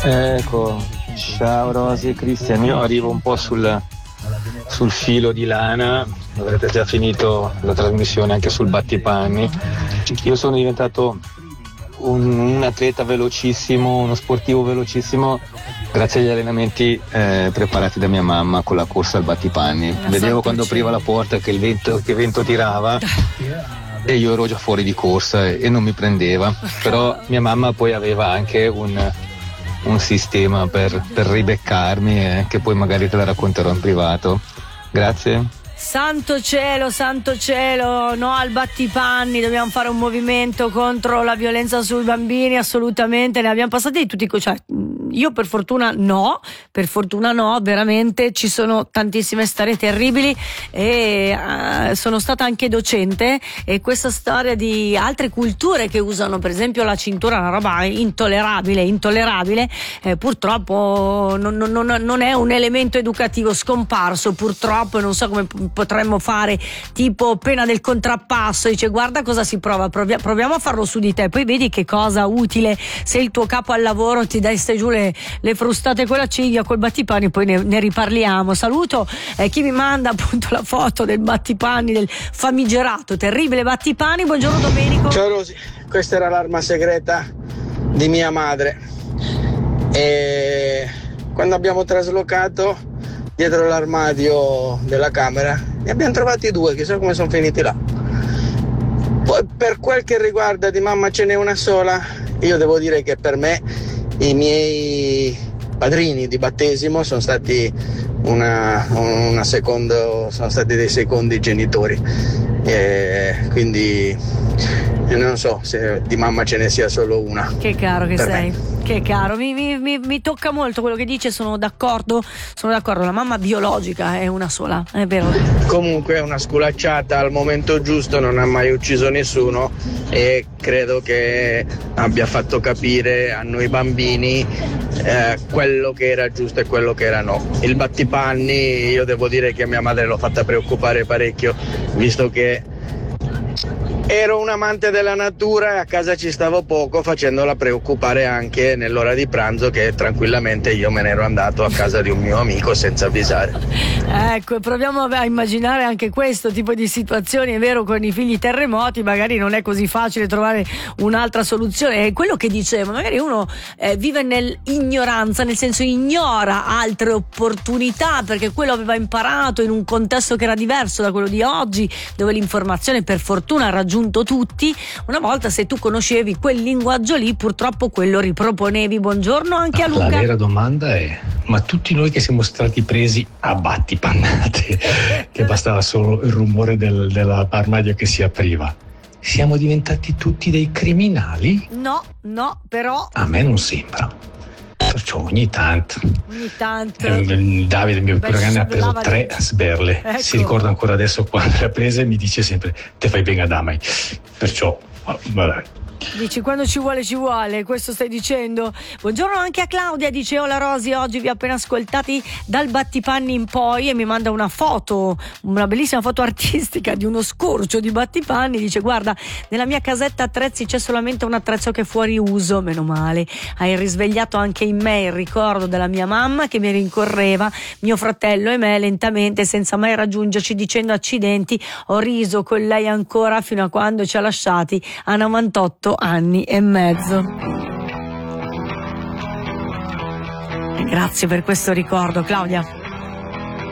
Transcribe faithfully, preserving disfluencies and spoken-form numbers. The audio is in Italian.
Ecco, ciao Rosy e Cristian, io arrivo un po' sul, sul filo di lana, avrete già finito la trasmissione anche sul battipanni. Io sono diventato un, un atleta velocissimo, uno sportivo velocissimo grazie agli allenamenti eh, preparati da mia mamma con la corsa al battipanni. Vedevo quando apriva la porta che il vento, che vento tirava e io ero già fuori di corsa e, e non mi prendeva, però mia mamma poi aveva anche un, un sistema per, per ribeccarmi eh, che poi magari te la racconterò in privato. Grazie. Santo cielo, santo cielo, no al battipanni, dobbiamo fare un movimento contro la violenza sui bambini, assolutamente, ne abbiamo passati di tutti, cioè io per fortuna no, per fortuna no, veramente ci sono tantissime storie terribili e uh, sono stata anche docente e questa storia di altre culture che usano per esempio la cintura, una roba intollerabile, intollerabile, eh, purtroppo non, non, non è un elemento educativo scomparso, purtroppo, non so come potremmo fare tipo pena del contrappasso, dice guarda cosa si prova, proviamo a farlo su di te, poi vedi che cosa utile se il tuo capo al lavoro ti dai stai giù le, le frustate con la ciglia, col battipanni, poi ne, ne riparliamo. Saluto eh, chi mi manda appunto la foto del battipanni, del famigerato terribile battipanni. Buongiorno Domenico. Ciao Rosy, questa era l'arma segreta di mia madre e quando abbiamo traslocato dietro l'armadio della camera ne abbiamo trovati due, chissà come sono finiti là. Poi per quel che riguarda di mamma ce n'è una sola, io devo dire che per me i miei padrini di battesimo sono stati una, una secondo, sono stati dei secondi genitori e quindi non so se di mamma ce ne sia solo una. Che caro che sei, me. Che caro, mi, mi, mi, mi tocca molto quello che dice, sono d'accordo, sono d'accordo, la mamma biologica è una sola, è vero. Comunque è una sculacciata al momento giusto, non ha mai ucciso nessuno e credo che abbia fatto capire a noi bambini eh, quello che era giusto e quello che era no. Il battipanni io devo dire che mia madre l'ho fatta preoccupare parecchio, visto che ero un amante della natura e a casa ci stavo poco, facendola preoccupare anche nell'ora di pranzo che tranquillamente io me ne ero andato a casa di un mio amico senza avvisare. Ecco, proviamo a immaginare anche questo tipo di situazioni, è vero, con i figli terremoti magari non è così facile trovare un'altra soluzione, è quello che dicevo, magari uno eh, vive nell'ignoranza, nel senso ignora altre opportunità perché quello aveva imparato in un contesto che era diverso da quello di oggi, dove l'informazione per fortuna ha raggiunto tutti. Una volta se tu conoscevi quel linguaggio lì purtroppo quello riproponevi. Buongiorno anche a Luca. La vera domanda è: ma tutti noi che siamo stati presi a battipannate che bastava solo il rumore del, dell'armadio che si apriva, siamo diventati tutti dei criminali? No, no, però a me non sembra. Perciò ogni tanto ogni tanto eh, Davide, il mio più grande, ha preso tre sberle, ecco. Si ricorda ancora adesso quando le ha prese e mi dice sempre te fai bene ad amai, perciò vabbè. Dici quando ci vuole ci vuole, questo stai dicendo. Buongiorno anche a Claudia, dice hola Rosy, oggi vi ho appena ascoltati dal battipanni in poi e mi manda una foto, una bellissima foto artistica di uno scorcio di battipanni, dice guarda nella mia casetta attrezzi c'è solamente un attrezzo che è fuori uso, meno male, hai risvegliato anche in me il ricordo della mia mamma che mi rincorreva, mio fratello e me lentamente senza mai raggiungerci dicendo accidenti, ho riso con lei ancora fino a quando ci ha lasciati a novantotto anni e mezzo. Grazie per questo ricordo, Claudia.